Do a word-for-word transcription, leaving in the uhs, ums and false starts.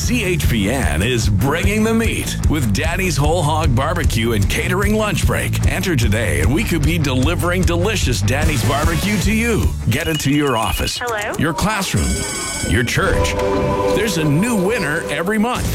C H P N is bringing the meat with Daddy's Whole Hog Barbecue and Catering Lunch Break. Enter today and we could be delivering delicious Daddy's Barbecue to you. Get it to your office, Hello? your classroom, your church. There's a new winner every month.